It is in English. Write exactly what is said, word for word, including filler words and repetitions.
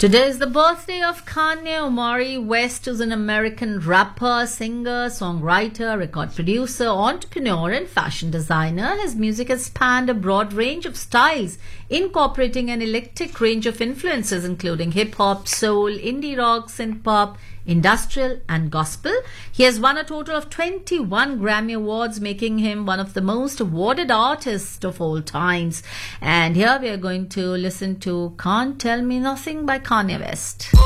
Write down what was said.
Today is the birthday of Kanye Omari West, who's an American rapper, singer, songwriter, record producer, entrepreneur, and fashion designer. His music has spanned a broad range of styles, incorporating an eclectic range of influences, including hip-hop, soul, indie rock, synth-pop, industrial, and gospel. He has won a total of twenty-one Grammy Awards, making him one of the most awarded artists of all times. And here we are going to listen to Can't Tell Me Nothing by Kanye West.